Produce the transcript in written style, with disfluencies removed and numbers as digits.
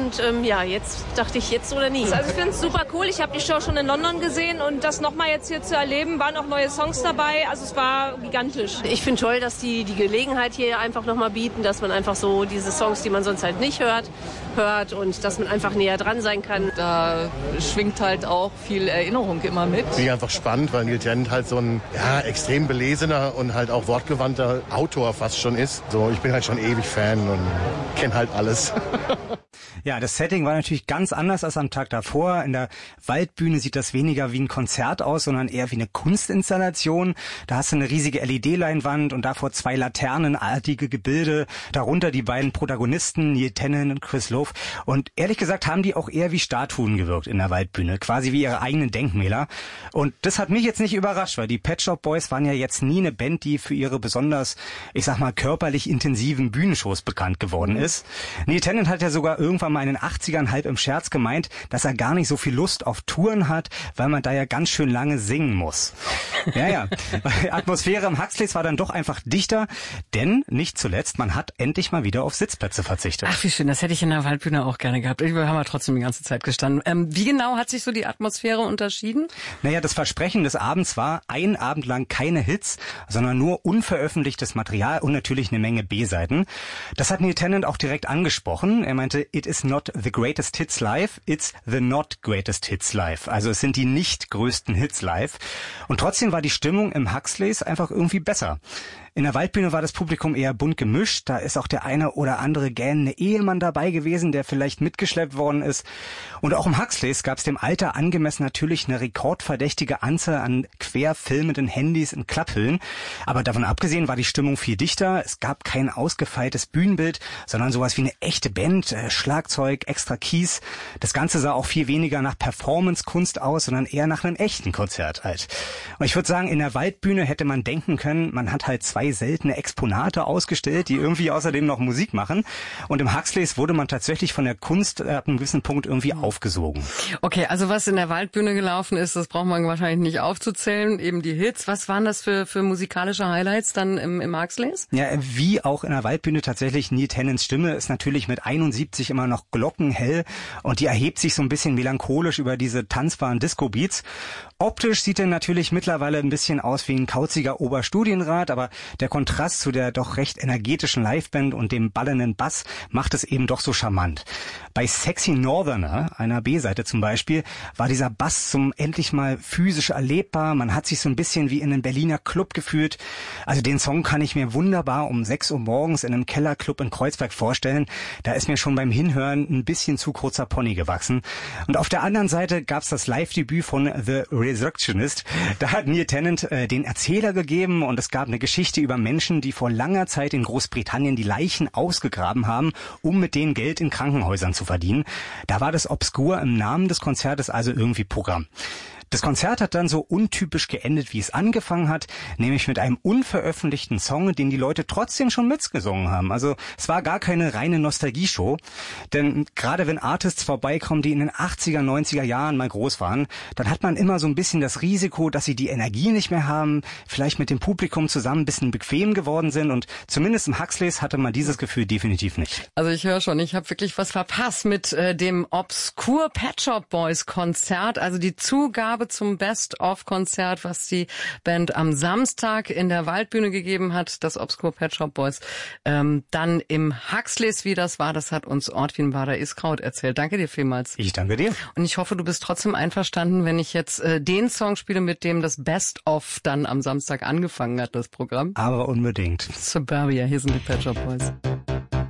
und jetzt dachte ich, jetzt oder nie. Also ich finde es super cool. Ich habe die Show schon in London gesehen und das nochmal jetzt hier zu erleben, waren auch neue Songs dabei. Also es war gigantisch. Ich finde toll, dass die Gelegenheit hier einfach nochmal bieten, dass man einfach so diese Songs, die man sonst halt nicht hört und dass man einfach näher dran sein kann. Da schwingt halt auch viel Erinnerung immer mit. Finde ich einfach spannend, weil Neil Tennant halt so ein extrem belesener und halt auch wortgewandter Autor fast schon ist. So, ich bin halt schon ewig Fan und kenne halt alles. Ja, das Setting war natürlich ganz anders als am Tag davor. In der Waldbühne sieht das weniger wie ein Konzert aus, sondern eher wie eine Kunstinstallation. Da hast du eine riesige LED-Leinwand und davor 2 laternenartige Gebilde, darunter die beiden Protagonisten, Neil Tennant und Chris Lowe. Und ehrlich gesagt haben die auch eher wie Statuen gewirkt in der Waldbühne, quasi wie ihre eigenen Denkmäler. Und das hat mich jetzt nicht überrascht, weil die Pet Shop Boys waren ja jetzt nie eine Band, die für ihre besonders, ich sag mal, körperlich intensiven Bühnenshows bekannt geworden ist. Neil Tennant hat ja sogar irgendwann mal in den 80ern halb im Scherz gemeint, dass er gar nicht so viel Lust auf Touren hat, weil man da ja ganz schön lange singen muss. Ja. Die Atmosphäre im Huxleys war dann doch einfach dichter, denn nicht zuletzt, man hat endlich mal wieder auf Sitzplätze verzichtet. Ach, wie schön, das hätte ich in der Waldbühne auch gerne gehabt. Wir haben ja trotzdem die ganze Zeit gestanden. Wie genau hat sich so die Atmosphäre unterschieden? Naja, das Versprechen des Abends war, einen Abend lang keine Hits, sondern nur unveröffentlichtes Material und natürlich eine Menge B-Seiten. Das hat Neil Tennant auch direkt angesprochen. Er meinte, it is not the greatest hits live, it's the not greatest hits live. Also es sind die nicht größten Hits live. Und trotzdem war die Stimmung im Huxleys einfach irgendwie besser. In der Waldbühne war das Publikum eher bunt gemischt. Da ist auch der eine oder andere gähnende Ehemann dabei gewesen, der vielleicht mitgeschleppt worden ist. Und auch im Huxleys gab es dem Alter angemessen natürlich eine rekordverdächtige Anzahl an querfilmenden Handys in Klapphüllen. Aber davon abgesehen war die Stimmung viel dichter. Es gab kein ausgefeiltes Bühnenbild, sondern sowas wie eine echte Band, Schlagzeug, extra Keys. Das Ganze sah auch viel weniger nach Performance-Kunst aus, sondern eher nach einem echten Konzert halt. Und ich würde sagen, in der Waldbühne hätte man denken können, man hat halt 2 seltene Exponate ausgestellt, die irgendwie außerdem noch Musik machen. Und im Huxleys wurde man tatsächlich von der Kunst ab einem gewissen Punkt irgendwie aufgesogen. Okay, also was in der Waldbühne gelaufen ist, das braucht man wahrscheinlich nicht aufzuzählen. Eben die Hits. Was waren das für musikalische Highlights dann im Huxleys? Ja, wie auch in der Waldbühne tatsächlich, Neil Tennants Stimme ist natürlich mit 71 immer noch glockenhell und die erhebt sich so ein bisschen melancholisch über diese tanzbaren Disco-Beats. Optisch sieht er natürlich mittlerweile ein bisschen aus wie ein kauziger Oberstudienrat, aber der Kontrast zu der doch recht energetischen Liveband und dem ballenden Bass macht es eben doch so charmant. Bei Sexy Northerner, einer B-Seite zum Beispiel, war dieser Bass zum endlich mal physisch erlebbar. Man hat sich so ein bisschen wie in einem Berliner Club gefühlt. Also den Song kann ich mir wunderbar um 6 Uhr morgens in einem Kellerclub in Kreuzberg vorstellen. Da ist mir schon beim Hinhören ein bisschen zu kurzer Pony gewachsen. Und auf der anderen Seite gab's das Live-Debüt von The Resurrectionist. Da hat Neil Tennant den Erzähler gegeben und es gab eine Geschichte über Menschen, die vor langer Zeit in Großbritannien die Leichen ausgegraben haben, um mit denen Geld in Krankenhäusern zu verdienen. Da war das obskur im Namen des Konzertes also irgendwie Programm. Das Konzert hat dann so untypisch geendet, wie es angefangen hat, nämlich mit einem unveröffentlichten Song, den die Leute trotzdem schon mitgesungen haben. Also es war gar keine reine Nostalgie-Show, denn gerade wenn Artists vorbeikommen, die in den 80er, 90er Jahren mal groß waren, dann hat man immer so ein bisschen das Risiko, dass sie die Energie nicht mehr haben, vielleicht mit dem Publikum zusammen ein bisschen bequem geworden sind und zumindest im Huxleys hatte man dieses Gefühl definitiv nicht. Also ich höre schon, ich habe wirklich was verpasst mit dem Obscure Pet Shop Boys Konzert, also die Zugabe zum Best-of-Konzert, was die Band am Samstag in der Waldbühne gegeben hat, das Obscure Pet Shop Boys. Dann im Huxleys, wie das war, das hat uns Ortwin Bader-Iskraut erzählt. Danke dir vielmals. Ich danke dir. Und ich hoffe, du bist trotzdem einverstanden, wenn ich jetzt den Song spiele, mit dem das Best-of dann am Samstag angefangen hat, das Programm. Aber unbedingt. Suburbia, hier sind die Pet Shop Boys.